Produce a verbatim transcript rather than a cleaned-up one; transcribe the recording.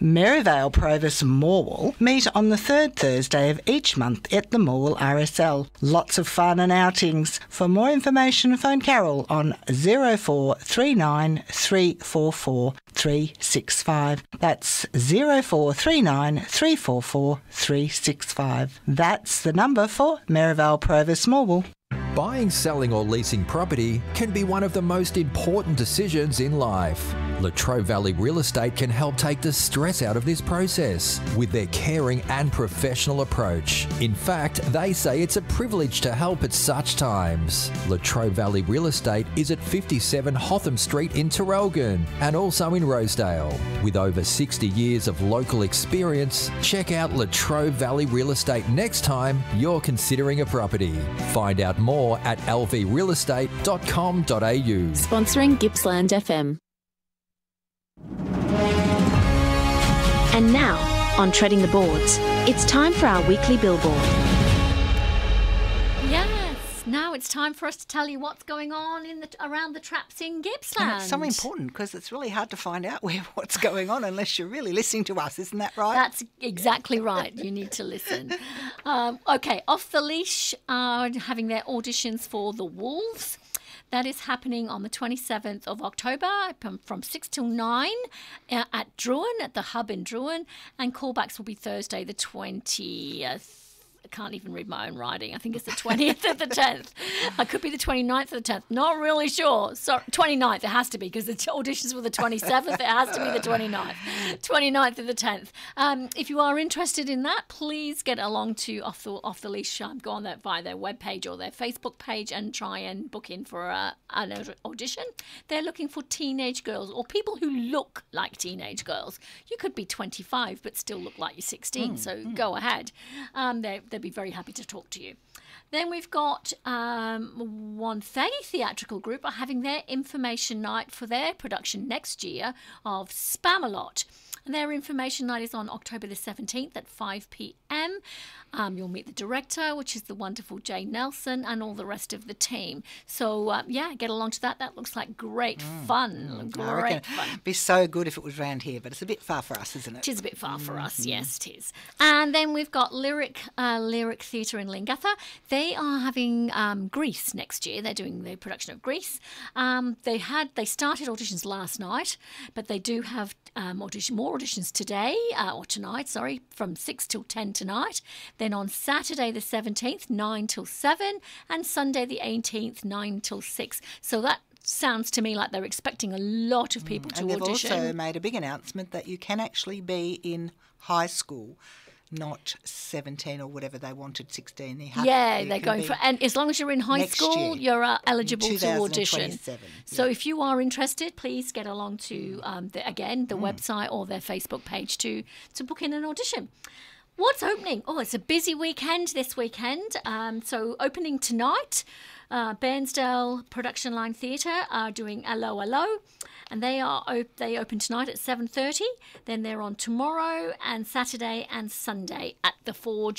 Maryvale, Provis, Morwell meet on the third Thursday of each month at the Morwell R S L. Lots of fun and outings. For more information, phone Carol on zero four three nine three four four three six five. That's zero four three nine three four four three six five. That's the number for Maryvale, Provis, Morwell. Buying, selling or leasing property can be one of the most important decisions in life. Latrobe Valley Real Estate can help take the stress out of this process with their caring and professional approach. In fact, they say it's a privilege to help at such times. Latrobe Valley Real Estate is at fifty-seven Hotham Street in Terrelgan and also in Rosedale. With over sixty years of local experience, check out Latrobe Valley Real Estate next time you're considering a property. Find out more at l v real estate dot com dot a u. Sponsoring Gippsland F M. And now, on Treading the Boards, it's time for our weekly billboard. Yes, now it's time for us to tell you what's going on in the around the traps in Gippsland. And it's so important because it's really hard to find out where what's going on unless you're really listening to us, isn't that right? That's exactly right. You need to listen. Um, okay, Off the Leash are having their auditions for The Wolves. That is happening on the twenty-seventh of October from six till nine at Druin, at the Hub in Druin, and callbacks will be Thursday the twentieth. I can't even read my own writing. I think it's the twentieth or the tenth. I could be the twenty-ninth or the tenth. Not really sure. Sorry, twenty-ninth it has to be because the auditions were the twenty-seventh. It has to be the twenty-ninth. twenty-ninth or the tenth. Um, if you are interested in that, please get along to Off the, Off the Leash. Um, go on there via their webpage or their Facebook page and try and book in for a, an audition. They're looking for teenage girls or people who look like teenage girls. You could be twenty-five but still look like you're sixteen, mm, so mm. go ahead. Um, they're, they'd be very happy to talk to you. Then we've got um, One Thing Theatrical Group are having their information night for their production next year of Spamalot. And their information night is on October the seventeenth at five p m. Um, you'll meet the director, which is the wonderful Jay Nelson, and all the rest of the team. So, uh, yeah, get along to that. That looks like great mm. fun. Mm. Great fun. It'd be so good if it was round here, but it's a bit far for us, isn't it? It is a bit far for mm. us, mm. yes, it is. And then we've got Lyric uh, Lyric Theatre in Lingatha. They are having um, Grease next year. They're doing the production of Grease. Um, they had they started auditions last night, but they do have um, audition more auditions today, uh, or tonight, sorry, from six till ten tonight. Then on Saturday the seventeenth, nine till seven, and Sunday the eighteenth, nine till six. So that sounds to me like they're expecting a lot of people mm. to and audition. They've also made a big announcement that you can actually be in high school, not seventeen or whatever they wanted, sixteen. They have, yeah, they're going for, and as long as you're in high school, year, you're uh, eligible to audition. Yeah. So if you are interested, please get along to, um, the, again, the mm. website or their Facebook page to, to book in an audition. What's opening? Oh, it's a busy weekend this weekend. Um, so opening tonight, uh, Bairnsdale Production Line Theatre are doing Hello Hello, and they are op- they open tonight at seven thirty. Then they're on tomorrow and Saturday and Sunday at the Forge